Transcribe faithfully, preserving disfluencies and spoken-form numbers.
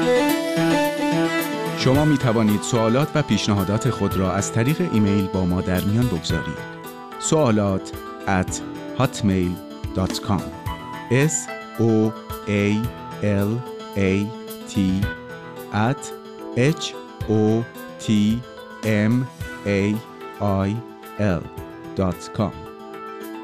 شما می توانید سوالات و پیشنهادات خود را از طریق ایمیل با ما در میان بگذارید. سوالات at hotmail dot com s o a l a t at h o t m a i l dot com